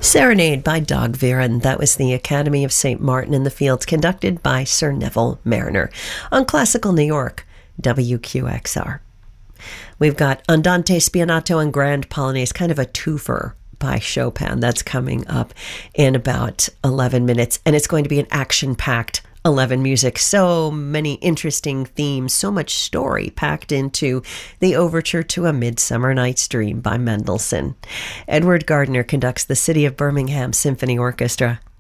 Serenade by Dog Viren. That was the Academy of St. Martin in the Fields, conducted by Sir Neville Mariner on Classical New York, WQXR. We've got Andante Spianato and Grand Polonaise, kind of a twofer by Chopin. That's coming up in about 11 minutes, and it's going to be an action-packed 11 music. So many interesting themes, so much story packed into the overture to A Midsummer Night's Dream by Mendelssohn. Edward Gardner conducts the City of Birmingham Symphony Orchestra.